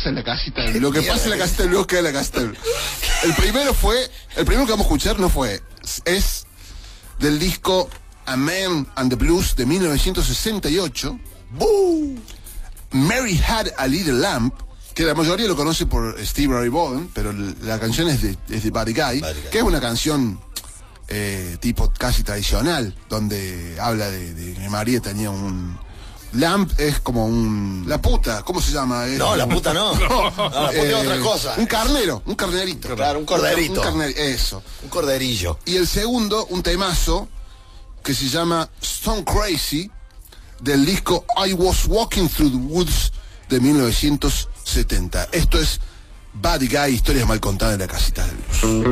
pasa en la casita del blues? Lo que pasa en la casita del blues queda en la casita del blues. El primero que vamos a escuchar es del disco A Man and the Blues de 1968. ¡Boo! Mary Had a Little Lamb, que la mayoría lo conoce por Steve Ray Vaughan, pero la canción es de Buddy Guy, que es una canción tipo casi tradicional, donde habla de que María tenía un... Lamb es como la puta, ¿cómo se llama? No, la puta no. No, la puta es otra cosa. Un carnerito. Claro, un corderito. Eso. Un corderillo. Y el segundo, un temazo, que se llama Stone Crazy, del disco I Was Walking Through the Woods de 1970. Esto es Buddy Guy, historias mal contadas en la casita del blues.